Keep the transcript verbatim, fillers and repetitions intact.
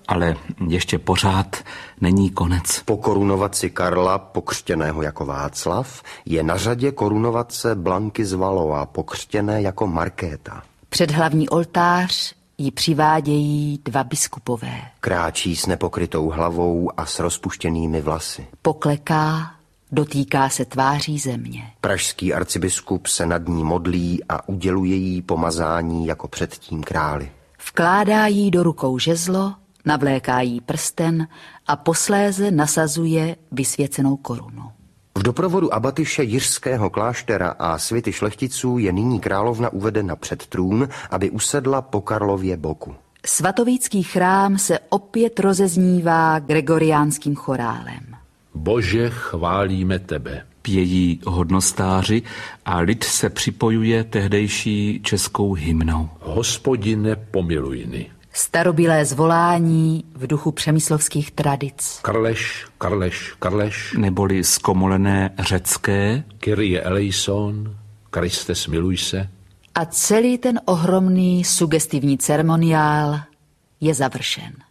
Ale ještě pořád není konec. Po korunovaci Karla, pokřtěného jako Václav, je na řadě korunovace Blanky z Valois, pokřtěné jako Markéta. Před hlavní oltář ji přivádějí dva biskupové. Kráčí s nepokrytou hlavou a s rozpuštěnými vlasy. Pokleká, dotýká se tváří země. Pražský arcibiskup se nad ní modlí a uděluje jí pomazání jako předtím králi. Vkládá jí do rukou žezlo, navléká jí prsten a posléze nasazuje vysvěcenou korunu. V doprovodu abatyše Jiřského kláštera a svity šlechticů je nyní královna uvedena před trůn, aby usedla po Karlově boku. Svatovícký chrám se opět rozeznívá gregoriánským chorálem. Bože, chválíme tebe. Pějí hodnostáři a lid se připojuje tehdejší českou hymnou. Hospodine, pomiluj-ny. Starobylé zvolání v duchu přemyslovských tradic. Karleš, Karleš, Karleš. Neboli zkomolené řecké. Kyrie eleison, Kriste, smiluj se. A celý ten ohromný sugestivní ceremoniál je završen.